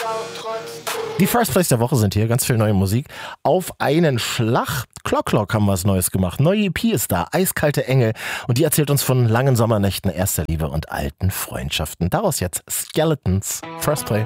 Die First Place der Woche sind hier, ganz viel neue Musik. Auf einen Schlag, Clock haben was Neues gemacht. Neue EP ist da, Eiskalte Engel. Und die erzählt uns von langen Sommernächten, erster Liebe und alten Freundschaften. Daraus jetzt Skeletons, First Play.